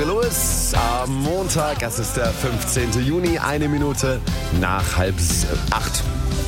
Lewis am Montag. Es ist der 15. Juni, 1 Minute nach 7:30.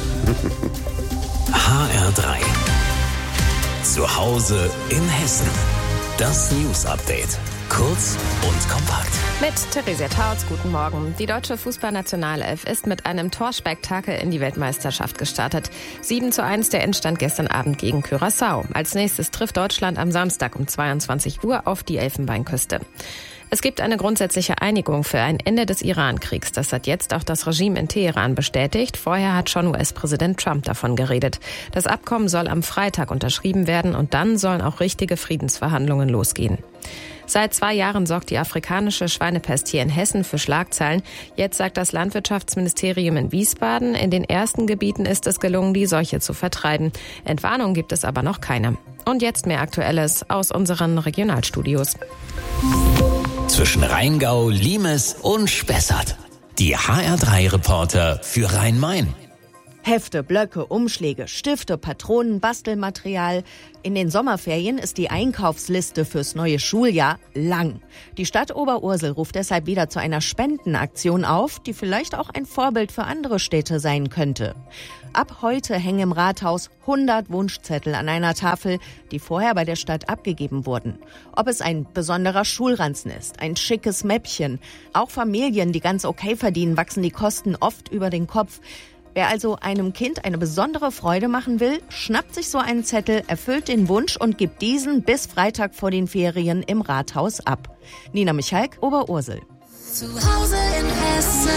HR3. Zu Hause in Hessen. Das News-Update. Kurz und kompakt. Mit Theresia Tautz, guten Morgen. Die deutsche Fußballnationalelf ist mit einem Torspektakel in die Weltmeisterschaft gestartet. 7:1 der Endstand gestern Abend gegen Curaçao. Als nächstes trifft Deutschland am Samstag um 22 Uhr auf die Elfenbeinküste. Es gibt eine grundsätzliche Einigung für ein Ende des Iran-Kriegs. Das hat jetzt auch das Regime in Teheran bestätigt. Vorher hat schon US-Präsident Trump davon geredet. Das Abkommen soll am Freitag unterschrieben werden und dann sollen auch richtige Friedensverhandlungen losgehen. Seit 2 Jahren sorgt die afrikanische Schweinepest hier in Hessen für Schlagzeilen. Jetzt sagt das Landwirtschaftsministerium in Wiesbaden, in den ersten Gebieten ist es gelungen, die Seuche zu vertreiben. Entwarnung gibt es aber noch keine. Und jetzt mehr Aktuelles aus unseren Regionalstudios. Zwischen Rheingau, Limes und Spessart. Die HR3-Reporter für Rhein-Main. Hefte, Blöcke, Umschläge, Stifte, Patronen, Bastelmaterial. In den Sommerferien ist die Einkaufsliste fürs neue Schuljahr lang. Die Stadt Oberursel ruft deshalb wieder zu einer Spendenaktion auf, die vielleicht auch ein Vorbild für andere Städte sein könnte. Ab heute hängen im Rathaus 100 Wunschzettel an einer Tafel, die vorher bei der Stadt abgegeben wurden. Ob es ein besonderer Schulranzen ist, ein schickes Mäppchen. Auch Familien, die ganz okay verdienen, wachsen die Kosten oft über den Kopf. Wer also einem Kind eine besondere Freude machen will, schnappt sich so einen Zettel, erfüllt den Wunsch und gibt diesen bis Freitag vor den Ferien im Rathaus ab. Nina Michalk, Oberursel. Zu Hause in Hessen.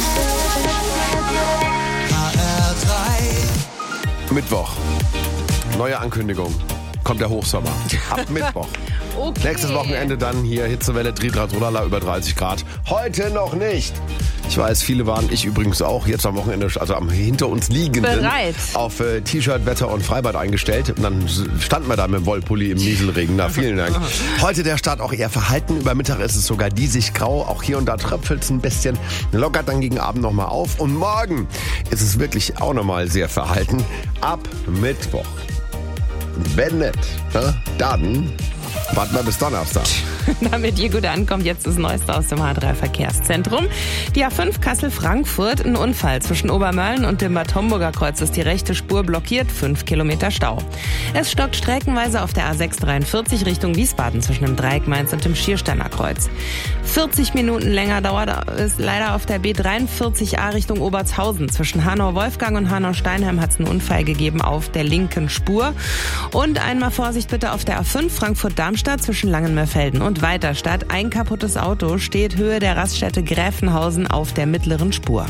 HR3. Mittwoch. Neue Ankündigung. Kommt der Hochsommer. Ab Mittwoch. Okay. Nächstes Wochenende dann hier Hitzewelle, Tridradrolala über 30 Grad. Heute noch nicht. Ich weiß, viele waren, ich übrigens auch, jetzt am Wochenende, also am hinter uns liegenden, bereit auf T-Shirt, Wetter und Freibad eingestellt. Und dann standen wir da mit dem Wollpulli im Nieselregen. Na, vielen Dank. Heute der Start auch eher verhalten. Über Mittag ist es sogar diesig grau. Auch hier und da tröpfelt es ein bisschen. Lockert dann gegen Abend nochmal auf. Und morgen ist es wirklich auch nochmal sehr verhalten. Ab Mittwoch. Wenn nicht, dann warten wir bis Donnerstag. Damit ihr gut ankommt, jetzt das Neueste aus dem H3 Verkehrszentrum. Die A5 Kassel-Frankfurt, ein Unfall. Zwischen Obermölln und dem Bad Homburger Kreuz ist die rechte Spur blockiert, 5 Kilometer Stau. Es stockt streckenweise auf der A643 Richtung Wiesbaden zwischen dem Dreieck Mainz und dem Schiersteiner Kreuz. 40 Minuten länger dauert es leider auf der B43A Richtung Obertshausen. Zwischen Hanau-Wolfgang und Hanau-Steinheim hat es einen Unfall gegeben auf der linken Spur. Und einmal Vorsicht bitte auf der A5 Frankfurt-Darmstadt zwischen Langenmeerfelden und Weiterstadt. Ein kaputtes Auto steht Höhe der Raststätte Gräfenhausen auf der mittleren Spur.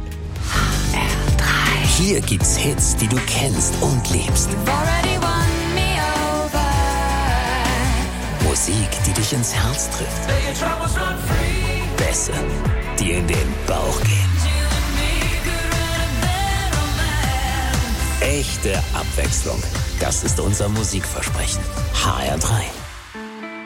HR3. Hier gibt's Hits, die du kennst und liebst. Musik, die dich ins Herz trifft. Bässe, die in den Bauch gehen. Echte Abwechslung. Das ist unser Musikversprechen. HR3.